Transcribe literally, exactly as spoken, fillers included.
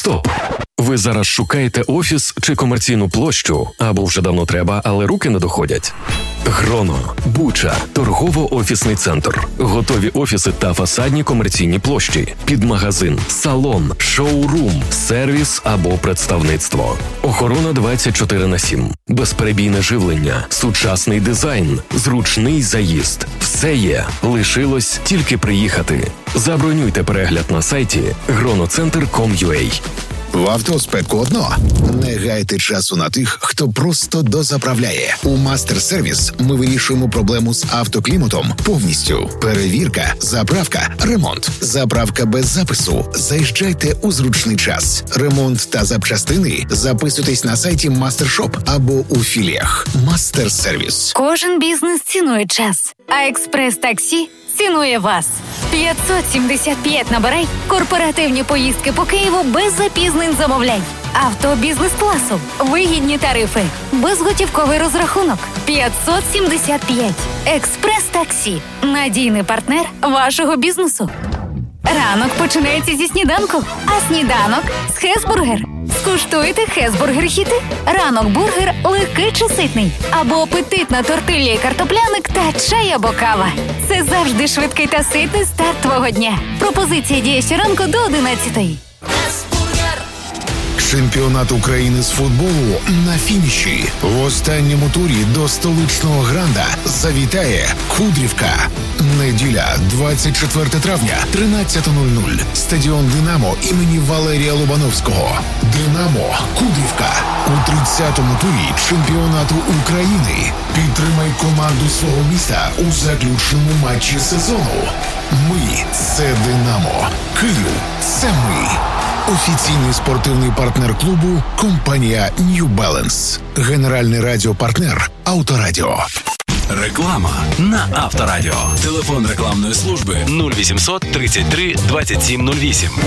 Стоп! Ви зараз шукаєте офіс чи комерційну площу, або вже давно треба, але руки не доходять? Гроно, Буча, торгово-офісний центр. Готові офіси та фасадні комерційні площі. Під магазин, салон, шоурум, сервіс або представництво. Охорона двадцять чотири на сім. Безперебійне живлення, сучасний дизайн, зручний заїзд. Все є. Лишилось тільки приїхати. Забронюйте перегляд на сайті гроноцентр крапка ком крапка ю а. В автоспеку одно. Не гайте часу на тих, хто просто дозаправляє. У Мастер-сервіс ми вирішуємо проблему з автокліматом повністю. Перевірка, заправка, ремонт. Заправка без запису. Заїжджайте у зручний час. Ремонт та запчастини записуйтесь на сайті Мастершоп або у філіях. Мастер-сервіс. Кожен бізнес цінує час, а експрес-таксі цінує вас. п'ятсот сімдесят п'ять набирай, корпоративні поїздки по Києву без запізнень замовляй. Авто бізнес-класу, вигідні тарифи, безготівковий розрахунок. п'ятсот сімдесят п'ять. Експрес-таксі. Надійний партнер вашого бізнесу. Ранок починається зі сніданку, а сніданок – з Хесбургер. Скуштуйте Хесбургер-хіти. Ранок-бургер легкий чи ситний. Або апетитна тортилья і картопляник та чай або кава. Це завжди швидкий та ситний старт твого дня. Пропозиція діє щоранку до одинадцятої. Чемпіонат України з футболу на фініші. В останньому турі до столичного гранда завітає Кудрівка. Неділя, двадцять четвертого травня, тринадцята нуль нуль. Стадіон «Динамо» імені Валерія Лобановського. «Динамо» Кудрівка. У тридцятому турі чемпіонату України. Підтримай команду свого міста у заключному матчі сезону. Ми – це «Динамо». Київ – це ми. Офіційний спортивний партнер клубу – компанія New Balance. Генеральний радіопартнер «Авторадіо». Реклама на Авторадіо. Телефон рекламної служби нуль вісімсот тридцять три двадцять сім нуль вісім.